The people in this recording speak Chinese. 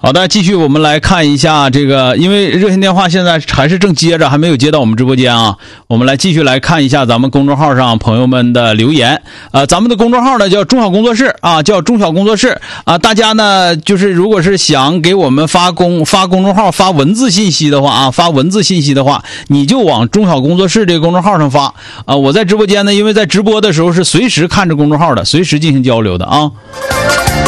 好的，继续我们来看一下这个，因为热线电话现在还是正接着，还没有接到我们直播间啊。我们来继续来看一下咱们公众号上朋友们的留言。咱们的公众号呢叫中小工作室啊，叫中小工作室啊。大家呢就是如果是想给我们发公众号发文字信息的话啊，发文字信息的话，你就往中小工作室这个公众号上发啊。我在直播间呢，因为在直播的时候是随时看着公众号的，随时进行交流的啊。